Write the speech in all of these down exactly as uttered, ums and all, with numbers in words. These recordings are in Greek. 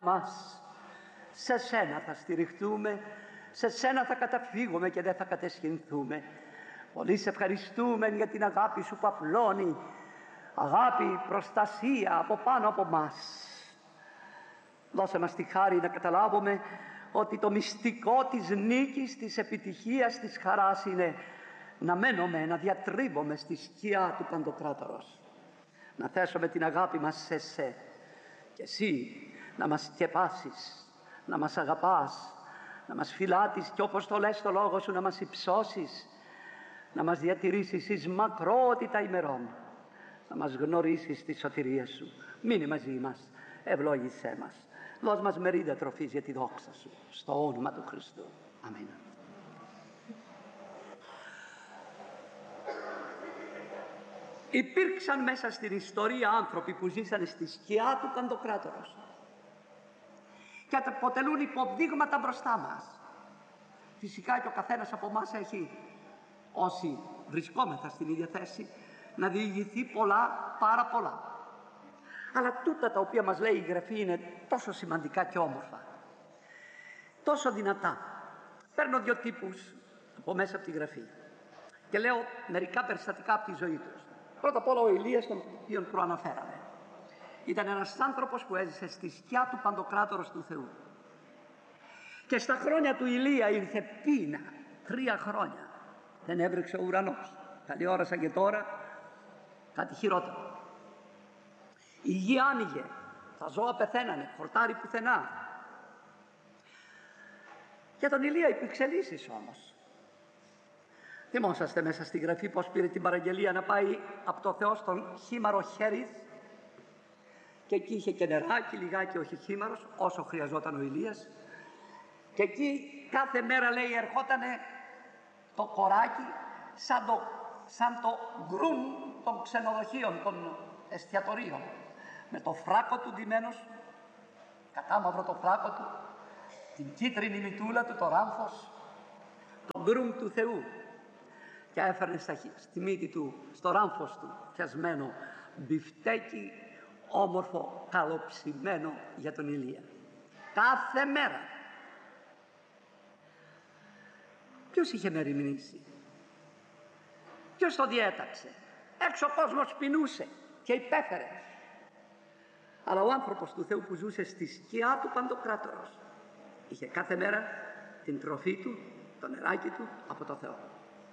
μας. Σε σένα θα στηριχτούμε, σε σένα θα καταφύγουμε και δεν θα κατεσχυνθούμε. Πολύ σε ευχαριστούμε για την αγάπη σου που απλώνει, αγάπη, προστασία από πάνω από μας. Δώσε μας τη χάρη να καταλάβουμε ότι το μυστικό της νίκης, της επιτυχίας, της χαράς είναι να μένουμε, να διατρίβουμε στη σκιά του Παντοκράτορος. Να θέσουμε την αγάπη μας σε σε και εσύ να μας σκεπάσεις, να μας αγαπάς, να μας φυλάτεις και όπως το λες στο λόγο σου να μας υψώσεις, να μας διατηρήσεις εις μακρότητα ημερών, να μας γνωρίσεις τη σωτηρία σου. Μείνε μαζί μας, ευλόγησέ μας. Δώσ' μας μερίδα τροφής για τη δόξα σου. Στο όνομα του Χριστού. Αμήν. Υπήρξαν μέσα στην ιστορία άνθρωποι που ζήσαν στη σκιά του Παντοκράτορος και αποτελούν υποδείγματα μπροστά μας. Φυσικά και ο καθένας από εμάς έχει, όσοι βρισκόμεθα στην ίδια θέση, να διηγηθεί πολλά, πάρα πολλά. Αλλά τούτα τα οποία μας λέει η Γραφή είναι τόσο σημαντικά και όμορφα, τόσο δυνατά. Παίρνω δύο τύπους από μέσα από τη Γραφή και λέω μερικά περιστατικά από τη ζωή τους. Πρώτα απ' όλα ο Ηλίας, τον οποίον προαναφέραμε. Ήταν ένας άνθρωπος που έζησε στη σκιά του Παντοκράτορος του Θεού. Και στα χρόνια του Ηλία ήρθε πείνα, τρία χρόνια. Δεν έβρεξε ο ουρανός. Καλή ώρα σαν και τώρα, κάτι χειρότερο. Η γη άνοιγε, τα ζώα πεθαίνανε, χορτάρι πουθενά. Για τον Ηλία υπήρξε λύσεις όμως. Θυμόσαστε μέσα στη Γραφή πως πήρε την παραγγελία να πάει από το Θεό στον χήμαρο Χέριθ και εκεί είχε και νεράκι λιγάκι, όχι χήμαρος, όσο χρειαζόταν ο Ηλίας, και εκεί κάθε μέρα λέει ερχότανε το κοράκι σαν το, σαν το γκρουμ των ξενοδοχείων, των εστιατορίων, με το φράκο του ντυμένος, κατάμαυρο το φράκο του, την κίτρινη μητούλα του, το ράμφος, το γκρουμ του Θεού, και έφερνε στα, στη μύτη του, στο ράμφος του, πιασμένο μπιφτέκι, όμορφο, καλοψημένο για τον Ηλία. Κάθε μέρα. Ποιος είχε μεριμνήσει? Ποιος το διέταξε? Έξω ο κόσμος πεινούσε και υπέφερε. Αλλά ο άνθρωπος του Θεού που ζούσε στη σκιά του Παντοκράτορος είχε κάθε μέρα την τροφή του, το νεράκι του από το Θεό.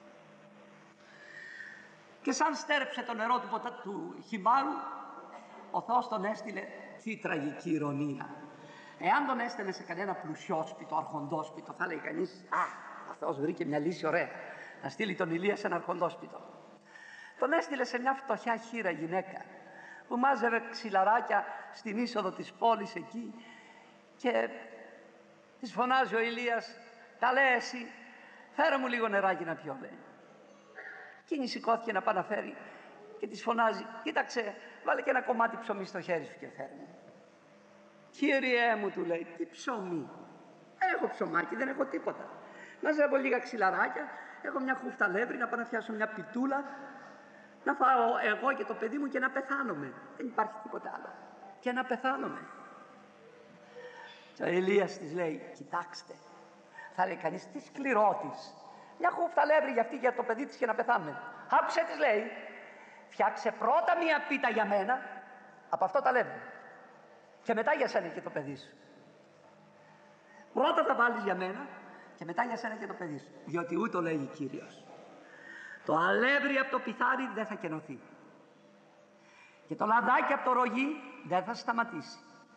Και σαν στέρεψε το νερό του, ποτα, του χυμάρου, ο Θεός τον έστειλε. Τι τραγική ηρωνία! Εάν τον έστελνε σε κανένα πλουσιόσπιτο, αρχοντόσπιτο, θα λέει κανείς, α, ο Θεός βρήκε μια λύση ωραία, να στείλει τον Ηλία σε ένα αρχοντόσπιτο. Τον έστειλε σε μια φτωχιά χήρα γυναίκα που μάζευε ξυλαράκια στην είσοδο της πόλης εκεί και της φωνάζει ο Ηλίας, καλέ εσύ, φέρε μου λίγο νεράκι να πιω, λέει. Εκείνη σηκώθηκε να πάει να φέρει και της φωνάζει, κοίταξε, βάλε και ένα κομμάτι ψωμί στο χέρι σου και φέρε μου. Κύριέ μου, του λέει, τι ψωμί? Έχω ψωμάκι, δεν έχω τίποτα. Μαζεύω λίγα ξυλαράκια, έχω μια χούφτα λεύρη, να πάω να φτιάσω μια πιτούλα, να φάω εγώ και το παιδί μου και να πεθάνομαι. Δεν υπάρχει τίποτα άλλο. Και να πεθάνομαι. Και ο Ηλίας της λέει, κοιτάξτε, θα λέει κανείς, τι σκληρότης. Μια χούφτα λεύρη για αυτή για το παιδί της και να πεθάνουμε. Άκουσε, της λέει, φτιάξε πρώτα μια πίτα για μένα, από αυτό τα λεύρη. Και μετά για σένα και το παιδί σου. Πρώτα θα βάλεις για μένα και μετά για σένα και το παιδί σου. Διότι ούτω λέει Κύριος. Το αλεύρι από το πιθάρι δεν θα κενωθεί. Και το λαδάκι από το ρογί δεν θα σταματήσει.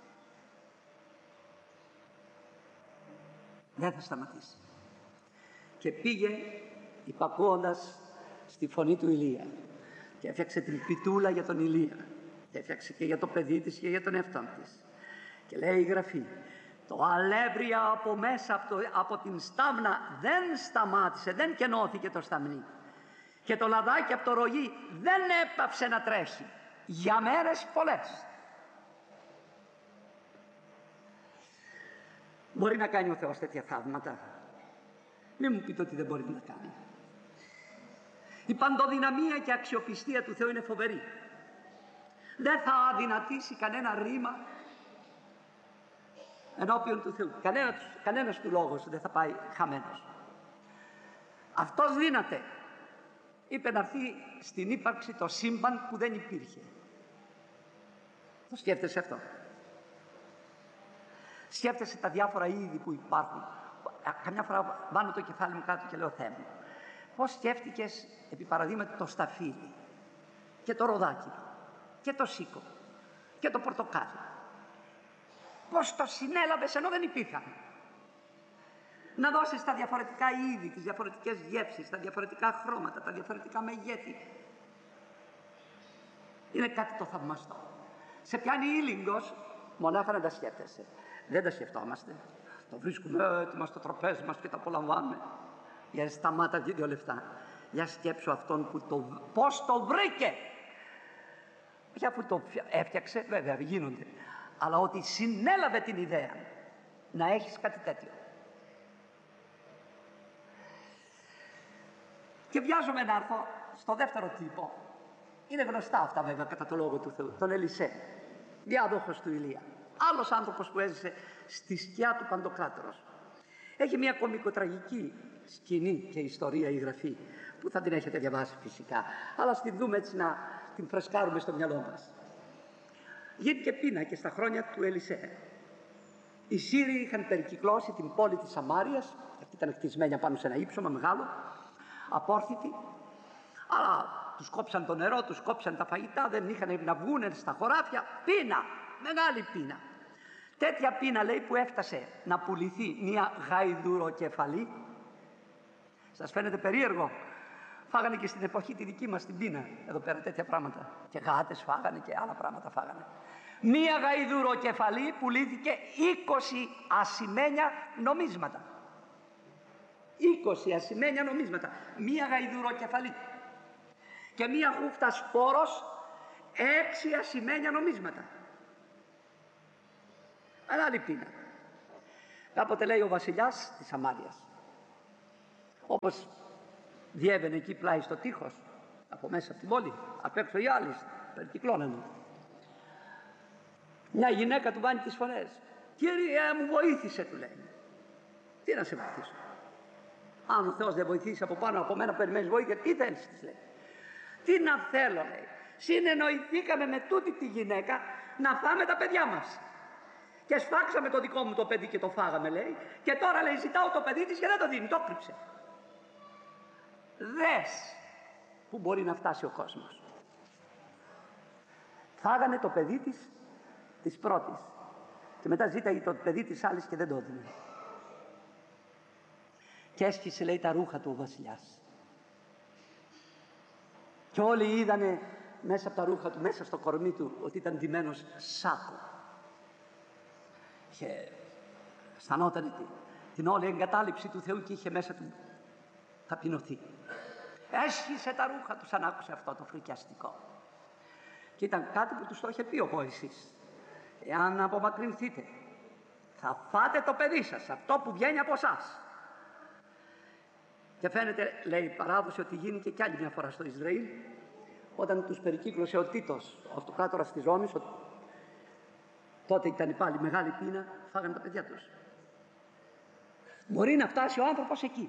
Δεν θα σταματήσει. Και πήγε υπακούοντας στη φωνή του Ηλία και έφτιαξε την πιτούλα για τον Ηλία και έφτιαξε και για το παιδί της και για τον εαυτόν της. Και λέει η Γραφή, το αλεύρι από μέσα από, το, από την στάμνα δεν σταμάτησε, δεν κενώθηκε το σταμνί, και το λαδάκι από το ρογί δεν έπαυσε να τρέχει για μέρες πολλές. Μπορεί να κάνει ο Θεός τέτοια θαύματα? Μην μου πείτε ότι δεν μπορεί να κάνει. Η παντοδυναμία και αξιοπιστία του Θεού είναι φοβερή. Δεν θα αδυνατήσει κανένα ρήμα ενώπιον του Θεού. Κανένα, κανένας του λόγος δεν θα πάει χαμένος. Αυτός δύναται, είπε, να έρθει στην ύπαρξη το σύμπαν που δεν υπήρχε. Το σκέφτεσαι αυτό? Σκέφτεσαι τα διάφορα είδη που υπάρχουν. Καμιά φορά βάνω το κεφάλι μου κάτω και λέω, Θεέ μου, πώς σκέφτηκες επί παραδείγματι το σταφύλι και το ροδάκι και το σίκο και το πορτοκάλι? Πώς το συνέλαβες ενώ δεν υπήρχαν? Να δώσεις τα διαφορετικά είδη, τις διαφορετικές γεύσεις, τα διαφορετικά χρώματα, τα διαφορετικά μεγέθη. Είναι κάτι το θαυμαστό. Σε πιάνει ήλιγκος μονάχα να τα σκέφτεσαι. Δεν τα σκεφτόμαστε. Το βρίσκουμε έτοιμα στο τραπέζι μας και τα απολαμβάνουμε. Για σταμάτα δύο λεπτά. Για σκέψου αυτόν που το... πώς το βρήκε. Όχι αφού το έφτιαξε, βέβαια γίνονται. Αλλά ότι συνέλαβε την ιδέα να έχεις κάτι τέτοιο. Και βιάζομαι να έρθω στο δεύτερο τύπο. Είναι γνωστά αυτά βέβαια κατά το λόγο του Θεού. Τον Ελισέ, διάδοχος του Ηλία. Άλλος άνθρωπος που έζησε στη σκιά του Παντοκράτορος. Έχει μια κωμικοτραγική σκηνή και ιστορία η Γραφή, που θα την έχετε διαβάσει φυσικά, αλλά ας την δούμε έτσι να την φρεσκάρουμε στο μυαλό μας. Γίνηκε πείνα και στα χρόνια του Ελισέ. Οι Σύριοι είχαν περικυκλώσει την πόλη της Σαμάριας, αυτή ήταν χτισμένη πάνω σε ένα ύψωμα μεγάλο, απόρθητη, αλλά τους κόψαν το νερό, τους κόψαν τα φαγητά, δεν είχαν να βγουν στα χωράφια. Πείνα, μεγάλη πείνα. Τέτοια πείνα, λέει, που έφτασε να πουληθεί μια γαϊδουροκεφαλή. Σας φαίνεται περίεργο? Φάγανε και στην εποχή τη δική μας την πείνα εδώ πέρα τέτοια πράγματα. Και γάτες φάγανε και άλλα πράγματα φάγανε. Μία γαϊδουροκεφαλή πουλήθηκε είκοσι ασημένια νομίσματα. είκοσι ασημένια νομίσματα. Μία γαϊδουροκεφαλή. Και μία χούφτα σπόρος, έξι ασημένια νομίσματα. Μεγάλη πείνα. Κάποτε, λέει, ο βασιλιάς της Σαμάριας, όπως διέβαινε εκεί πλάι στο τείχος, από μέσα από την πόλη, απ' έξω οι άλλοι περικυκλώνανε. Μια γυναίκα του βάνει τις φωνές. «Κύριε μου, βοήθησε», του λέει. «Τι να σε βοηθήσω? Αν ο Θεός δεν βοηθήσει από πάνω από μένα, περιμένεις βοήθεια, τι θέλεις?» της λέει. «Τι να θέλω», λέει. «Συνεννοηθήκαμε με τούτη τη γυναίκα να φάμε τα παιδιά μας. Και σφάξαμε το δικό μου το παιδί και το φάγαμε», λέει. «Και τώρα», λέει, «ζητάω το παιδί της και δεν το δίνει, το κρύψε». Δες που μπορεί να φτάσει ο κόσμος. Φάγανε το παιδί της, της πρώτης, και μετά ζήταγε το παιδί της άλλης και δεν το έδινε. Και έσχισε, λέει, τα ρούχα του ο βασιλιάς. Και όλοι είδανε μέσα από τα ρούχα του, μέσα στο κορμί του, ότι ήταν ντυμένος σάκο. Και αισθανόταν την, την όλη εγκατάλειψη του Θεού και είχε μέσα του ταπεινωθεί. Έσχισε τα ρούχα του σαν άκουσε αυτό το φρικιαστικό. Και ήταν κάτι που τους το είχε πει ο Μωυσής. «Εάν απομακρυνθείτε, θα φάτε το παιδί σας, αυτό που βγαίνει από εσάς». Και φαίνεται, λέει η παράδοση, ότι γίνηκε κι άλλη μια φορά στο Ισραήλ, όταν τους περικύκλωσε ο Τίτος, ο αυτοκράτορας της Ρώμης. Ο... τότε ήταν πάλι μεγάλη πείνα, φάγανε τα παιδιά τους. Μπορεί να φτάσει ο άνθρωπος εκεί.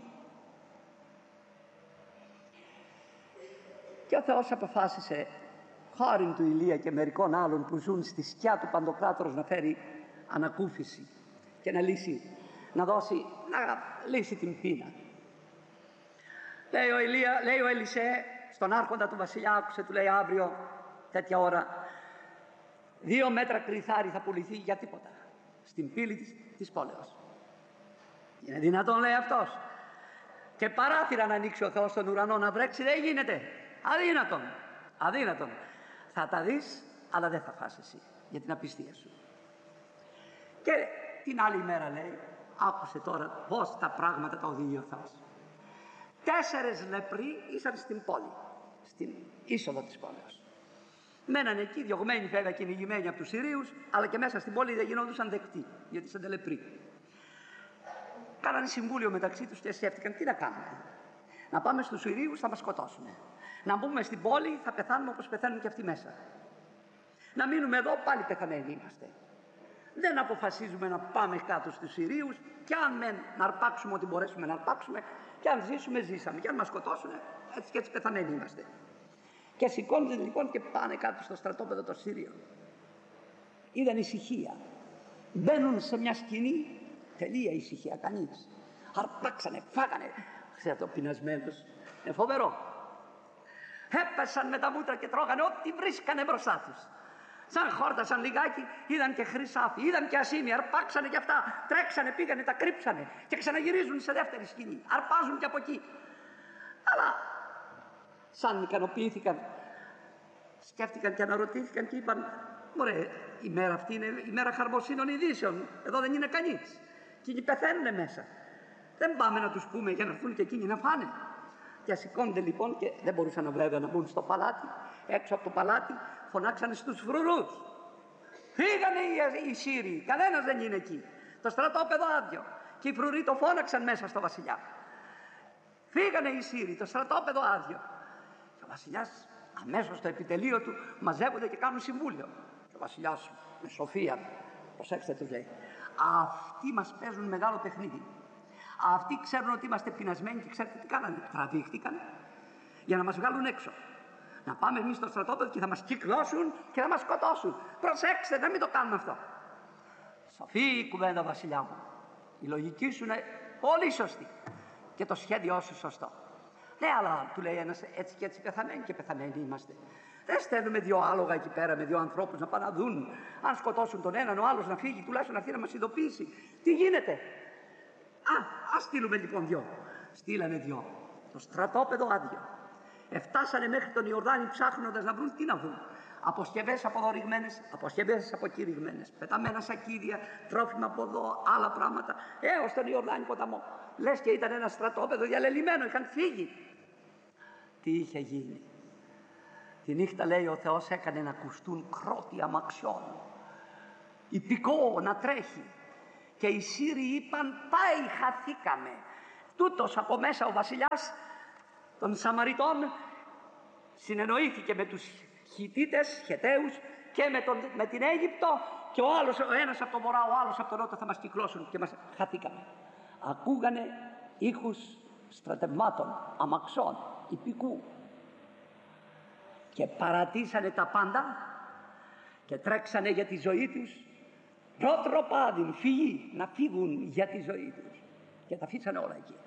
Και ο Θεός αποφάσισε, χάριν του Ηλία και μερικών άλλων που ζουν στη σκιά του Παντοκράτορος, να φέρει ανακούφιση και να λύσει, να δώσει, να λύσει την πείνα. Λέει ο, Ηλία, λέει ο Ελισέ στον άρχοντα του βασιλιά, άκουσε, του λέει, αύριο τέτοια ώρα δύο μέτρα κρυθάρι θα πουληθεί για τίποτα στην πύλη της, της πόλεως. Είναι δυνατόν, λέει αυτός? Και παράθυρα να ανοίξει ο Θεός στον ουρανό να βρέξει? Δεν γίνεται. Αδύνατον. Αδύνατον. Θα τα δεις, αλλά δεν θα φας εσύ για την απιστία σου. Και την άλλη μέρα, λέει, άκουσε τώρα πώς τα πράγματα τα οδηγεί ο Θεός. Τέσσερες λεπροί ήσαν στην πόλη, στην είσοδο της πόλεως. Μέναν εκεί, διωγμένοι βέβαια, κυνηγημένοι από τους Συρίους, αλλά και μέσα στην πόλη δεν γινόντουσαν δεκτοί, γιατί ήσαν λεπροί. Κάνανε συμβούλιο μεταξύ τους και σκέφτηκαν τι να κάνουμε. Να πάμε στους Συρίους, θα μας σκοτώσουν. Να μπούμε στην πόλη, θα πεθάνουμε όπως πεθαίνουν και αυτοί μέσα. Να μείνουμε εδώ, πάλι πεθαμένοι είμαστε. Δεν αποφασίζουμε να πάμε κάτω στους Συρίους, και αν μεν να αρπάξουμε ό,τι μπορέσουμε να αρπάξουμε, και αν ζήσουμε, ζήσαμε. Και αν μας σκοτώσουν, έτσι και έτσι πεθαμένοι είμαστε. Και σηκώνονται λοιπόν και πάνε κάτω στο στρατόπεδο των Συρίων. Είδαν ησυχία. Μπαίνουν σε μια σκηνή, τελεία ησυχία, κανείς. Αρπάξανε, φάγανε. Ξέρετε, ο πεινασμένος είναι φοβερό. Έπεσαν με τα μούτρα και τρώγανε ό,τι βρίσκανε μπροστά τους. Σαν χόρτασαν λιγάκι, είδαν και χρυσάφι, είδαν και ασήμι, αρπάξανε και αυτά. Τρέξανε, πήγανε, τα κρύψανε και ξαναγυρίζουν σε δεύτερη σκηνή. Αρπάζουν και από εκεί. Αλλά σαν ικανοποιήθηκαν, σκέφτηκαν και αναρωτήθηκαν και είπαν: μωρέ, η μέρα αυτή είναι η μέρα χαρμοσύνων ειδήσεων. Εδώ δεν είναι κανείς. Εκείνοι πεθαίνουν μέσα. Δεν πάμε να τους πούμε για να έρθουν και εκείνοι να φάνε. Και σηκώνονται λοιπόν, και δεν μπορούσαν βέβαια να μπουν στο παλάτι. Έξω από το παλάτι φωνάξανε στους φρουρούς. Φύγανε οι, οι Σύριοι, κανένας δεν είναι εκεί. Το στρατόπεδο άδειο. Και οι φρουροί το φώναξαν μέσα στο βασιλιά. Φύγανε οι Σύριοι, το στρατόπεδο άδειο. Και ο βασιλιάς αμέσως στο επιτελείο του μαζεύονται και κάνουν συμβούλιο. Και ο βασιλιάς με σοφία, προσέξτε, τους λέει: αυτοί μας παίζουν μεγάλο παιχνίδι. Αυτοί ξέρουν ότι είμαστε πεινασμένοι και ξέρετε τι κάνανε? Τραβήχτηκαν για να μας βγάλουν έξω. Να πάμε εμείς στο στρατόπεδο και θα μας κυκλώσουν και θα μας σκοτώσουν. Προσέξτε, να μην το κάνουμε αυτό. Σοφή η κουβέντα, βασιλιά μου. Η λογική σου είναι πολύ σωστή και το σχέδιό σου σωστό. Ναι, αλλά του λέει ένας, έτσι και έτσι πεθαμένοι και πεθαμένοι είμαστε. Δεν στέλνουμε δύο άλογα εκεί πέρα με δύο ανθρώπους να πάνε να δουν. Αν σκοτώσουν τον έναν, ο άλλος να φύγει, τουλάχιστον να έρθει να μας ειδοποιήσει. Τι γίνεται? Α, ας στείλουμε λοιπόν δυο. Στείλανε δυο. Το στρατόπεδο άδειο. Εφτάσανε μέχρι τον Ιορδάνη ψάχνοντας να βρουν τι να βρουν. Αποσκευές αποδορυγμένες, αποσκευές αποκηρυγμένες, πεταμένα σακίδια, τρόφιμα από εδώ, άλλα πράγματα, έως τον Ιορδάνη ποταμό. Λες και ήταν ένα στρατόπεδο διαλελειμμένο, είχαν φύγει. Τι είχε γίνει? Τη νύχτα, λέει, ο Θεός έκανε να ακουστούν κρότη αμαξιών, ιππικό να τρέχει. Και οι Σύριοι είπαν: πάει, χαθήκαμε. Τούτος από μέσα ο βασιλιάς των Σαμαριτών συνεννοήθηκε με τους Χιτίτες, Χεταίους και με, τον, με την Αίγυπτο, και ο άλλος, ο ένας από το βορρά, ο άλλος από το νότο θα μας κυκλώσουν και μας χαθήκαμε. Ακούγανε ήχους στρατευμάτων, αμαξών, ιππικού, και παρατήσανε τα πάντα και τρέξανε για τη ζωή τους. Πρότροπάδιν, φύγει, να φύγουν για τη ζωή τους, και τα αφήσανε όλα εκεί.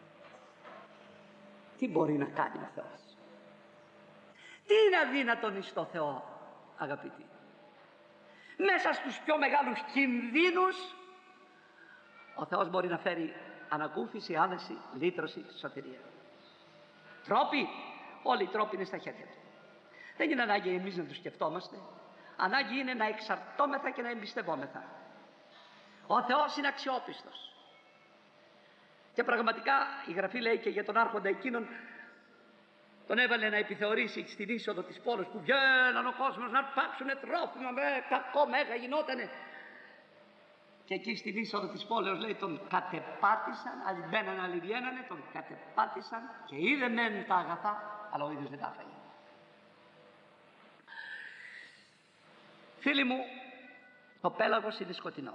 Τι μπορεί να κάνει ο Θεός? Τι είναι αδύνατον εις το Θεό, αγαπητοί? Μέσα στους πιο μεγάλους κινδύνους ο Θεός μπορεί να φέρει ανακούφιση, άνεση, λύτρωση, σωτηρία. Τρόποι, όλοι οι τρόποι είναι στα χέρια του. Δεν είναι ανάγκη εμείς να τους σκεφτόμαστε. Ανάγκη είναι να εξαρτώμεθα και να εμπιστευόμεθα. Ο Θεός είναι αξιόπιστος. Και πραγματικά η Γραφή λέει και για τον άρχοντα εκείνον, τον έβαλε να επιθεωρήσει στην είσοδο της πόλης, που βγαίναν ο κόσμος να αρπάξουνε τρόφιμα, με κακό μέγα γινότανε. Και εκεί στην είσοδο της πόλεως, λέει, τον κατεπάτησαν, άλλοι μπαίνανε, άλλοι βγαίνανε, τον κατεπάτησαν και είδε μεν τα αγαθά, αλλά ο ίδιος δεν τα έφαγε. Φίλοι μου, το πέλαγος είναι σκοτεινό.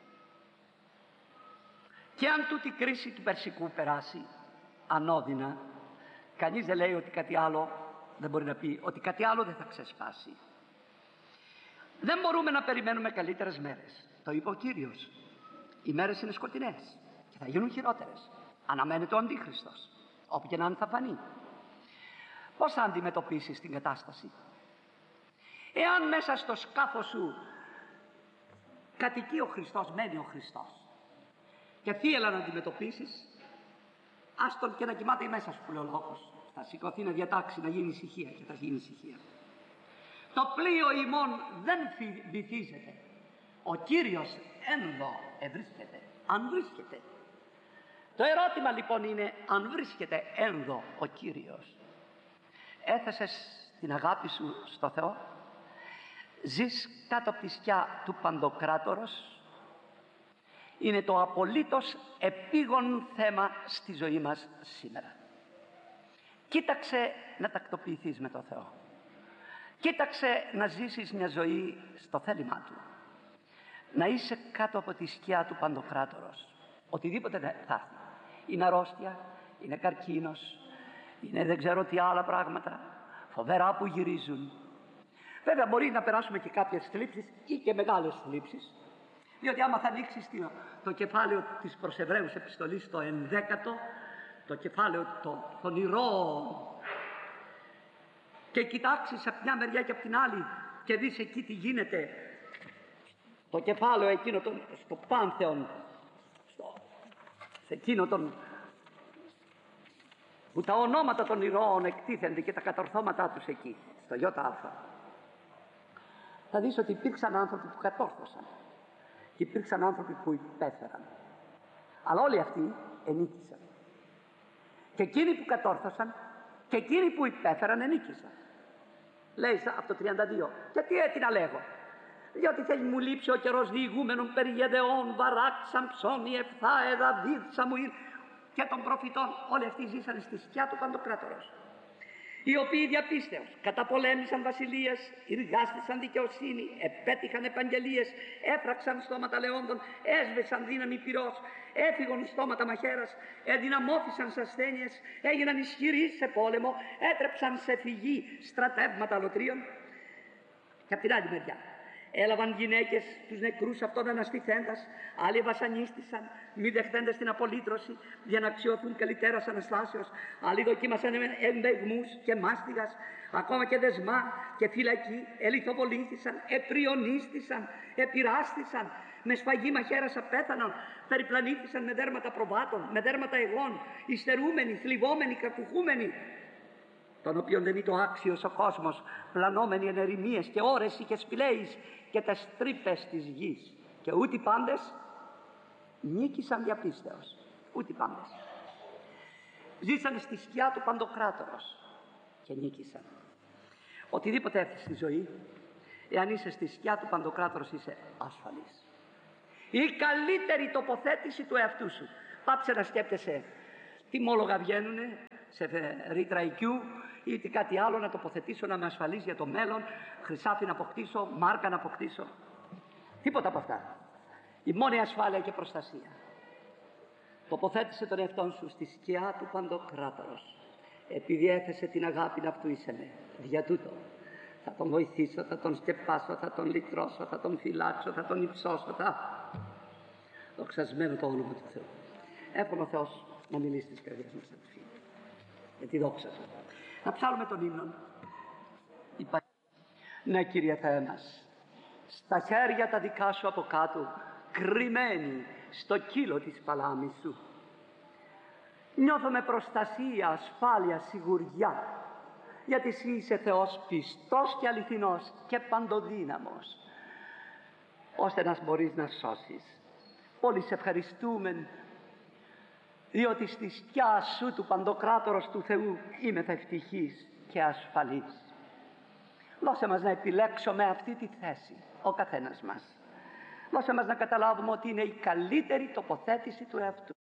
Και αν τούτη η κρίση του Περσικού περάσει ανώδυνα, κανείς δεν λέει ότι κάτι άλλο, δεν μπορεί να πει ότι κάτι άλλο δεν θα ξεσπάσει. Δεν μπορούμε να περιμένουμε καλύτερες μέρες. Το είπε ο Κύριος. Οι μέρες είναι σκοτεινές και θα γίνουν χειρότερες. Αναμένεται ο Αντίχριστος, όπου και να είναι θα φανεί. Πώς θα αντιμετωπίσεις την κατάσταση? Εάν μέσα στο σκάφος σου κατοικεί ο Χριστός, μένει ο Χριστός, και θύελα να αντιμετωπίσεις, άστον και να κοιμάται μέσα σου, που λέει ο λόγος. Θα σηκωθεί να διατάξει, να γίνει ησυχία, και θα γίνει ησυχία. Το πλοίο ημών δεν βυθίζεται. Ο Κύριος ένδο ευρίσκεται, αν βρίσκεται. Το ερώτημα λοιπόν είναι, αν βρίσκεται ένδο ο Κύριος, έθεσες την αγάπη σου στο Θεό? Ζεις κάτω από τη σκιά του Παντοκράτορος? Είναι το απολύτως επίγον θέμα στη ζωή μας σήμερα. Κοίταξε να τακτοποιηθείς με το Θεό. Κοίταξε να ζήσεις μια ζωή στο θέλημά Του. να είσαι κάτω από τη σκιά του Παντοκράτορος. Οτιδήποτε θα έρθει. Είναι αρρώστια, είναι καρκίνος, είναι δεν ξέρω τι άλλα πράγματα, φοβερά που γυρίζουν. Βέβαια μπορεί να περάσουμε και κάποιες θλίψεις ή και μεγάλες θλίψεις, διότι άμα θα ανοίξεις το κεφάλαιο της προς Εβραίους επιστολής, το ενδέκατο, το κεφάλαιο των ηρώων, και κοιτάξεις από μια μεριά και από την άλλη και δεις εκεί τι γίνεται, το κεφάλαιο εκείνο το, στο Πάνθεον, στο, σε εκείνο τον, που τα ονόματα των ηρώων εκτίθενται και τα κατορθώματά τους εκεί, στο ΙΑ, θα δεις ότι υπήρξαν άνθρωποι που κατόρθωσαν και υπήρξαν άνθρωποι που υπέφεραν. Αλλά όλοι αυτοί ενίκησαν. Και εκείνοι που κατόρθωσαν και εκείνοι που υπέφεραν ενίκησαν. Λέει από το τριάντα δύο. Γιατί έτσι να λέγω? Διότι θέλει μου λείψει ο καιρός διηγούμενων περί Γεδεών, Βαράκ, Σαμψόνι, Εφθάε, Δαβίδ, Σαμουήλ και των προφητών. Όλοι αυτοί ζήσαν στη σκιά του Παντοκράτορος, οι οποίοι διαπίστεως καταπολέμησαν βασιλείες, εργάστησαν δικαιοσύνη, επέτυχαν επαγγελίες, έφραξαν στόματα λεόντων, έσβεσαν δύναμη πυρός, έφυγαν στόματα μαχαίρας, ενδυναμώθησαν σε ασθένειες, έγιναν ισχυροί σε πόλεμο, έτρεψαν σε φυγή στρατεύματα αλωτρίων. Και απ' την άλλη μεριά έλαβαν γυναίκες τους νεκρούς αυτών αναστηθέντας, άλλοι βασανίστησαν, μη δεχτέντες την απολύτρωση, για να αξιωθούν καλυτέρας αναστάσεως, άλλοι δοκίμασαν εμπεγμούς και μάστιγας, ακόμα και δεσμά και φυλακή, ελιθοβολήθησαν, επριονίστησαν, επειράστησαν, με σφαγή μαχαίρας απέθαναν, περιπλανήθησαν με δέρματα προβάτων, με δέρματα εγών, υστερούμενοι, θλιβόμενοι, κακουχούμενοι, των οποίων δεν είναι το άξιος ο κόσμος, πλανόμενοι εν ερημίες και όρεση και σπηλαίης και τες τρύπες της γης. Και ούτε οι πάντες νίκησαν διαπίστεως. Ούτε οι πάντες. Ζήσανε στη σκιά του Παντοκράτορος και νίκησαν. Οτιδήποτε έρθει στη ζωή, εάν είσαι στη σκιά του Παντοκράτορος, είσαι ασφαλής. Η καλύτερη τοποθέτηση του εαυτού σου. Πάψε να σκέπτεσαι τι μόλογα βγαίνουνε σε ρήτρα ι κιου ή τι κάτι άλλο να τοποθετήσω, να με ασφαλίσει για το μέλλον, χρυσάφι να αποκτήσω, μάρκα να αποκτήσω. Τίποτα από αυτά. Η μόνη ασφάλεια και προστασία. Τοποθέτησε τον εαυτόν σου στη σκιά του Παντοκράτορος. Επειδή έθεσε την αγάπη αυτού ήσενε. Δια τούτο θα τον βοηθήσω, θα τον σκεπάσω, θα τον λυτρώσω, θα τον φυλάξω, θα τον υψώσω. Θα... Δοξασμένο το όνομα του Θεού. Εύχομαι ο Θεός να μιλήσει στις καρδιές μας, αδελφοί, για τη δόξα του. Να ψάλουμε τον ύμνο. Υπα... Ναι, Κύριε Θεέ μας, στα χέρια τα δικά σου από κάτω, κρυμμένοι στο κύλο της παλάμης σου, νιώθουμε προστασία, ασφάλεια, σιγουριά, γιατί εσύ είσαι Θεός πιστός και αληθινός και παντοδύναμος, ώστε να μπορείς να σώσεις. Όλοι σε ευχαριστούμε, διότι στη σκιά σου του Παντοκράτορος του Θεού είμαι ευτυχής και ασφαλής. Δώσε μας να επιλέξουμε αυτή τη θέση, ο καθένας μας. Δώσε μας να καταλάβουμε ότι είναι η καλύτερη τοποθέτηση του εαυτού